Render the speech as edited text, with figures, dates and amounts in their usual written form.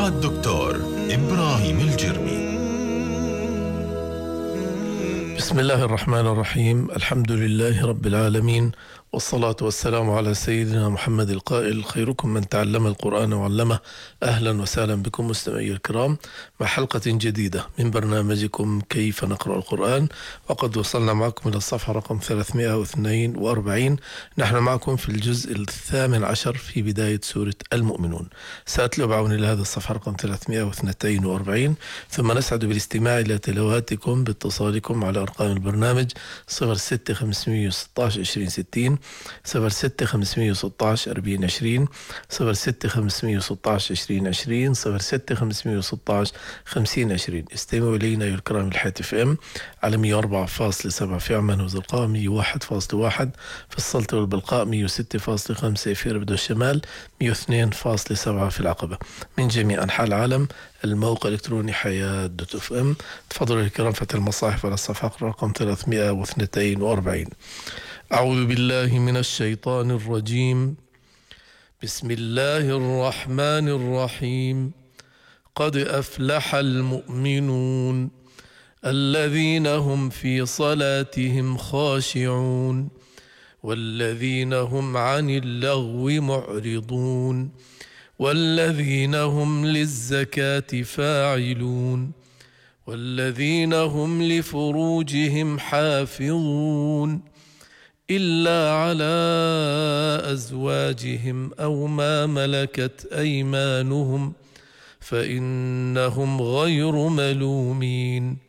مع الدكتور إبراهيم الجرمي. بسم الله الرحمن الرحيم. الحمد لله رب العالمين، والصلاة والسلام على سيدنا محمد القائل: خيركم من تعلم القرآن وعلمه. أهلا وسهلا بكم مستمعي الكرام مع حلقة جديدة من برنامجكم كيف نقرأ القرآن، وقد وصلنا معكم إلى الصفحة رقم 342. نحن معكم في الجزء 18 في بداية سورة المؤمنون. سأتلو بعون الله هذه الصفحة رقم 342، ثم نسعد بالاستماع إلى تلاواتكم باتصالكم على أرقام البرنامج 06 516 2060 06 516 4020 06 516 2020 06 516 5020. استمعوا إلينا أيها الكرام الحاتف ام على 104.7 في عمان وزرقاء، 101.1 في السلطة والبلقاء، 106.5 في ربد الشمال، 102.7 في العقبة. من جميع أنحاء العالم الموقع الإلكتروني حياة.fm. تفضلوا الكرام فتح المصاحف على الصفحة رقم 342. أعوذ بالله من الشيطان الرجيم. بسم الله الرحمن الرحيم. قد أفلح المؤمنون الذين هم في صلاتهم خاشعون والذين هم عن اللغو معرضون والذين هم للزكاة فاعلون والذين هم لفروجهم حافظون إلا على أزواجهم أو ما ملكت أيمانهم فإنهم غير ملومين.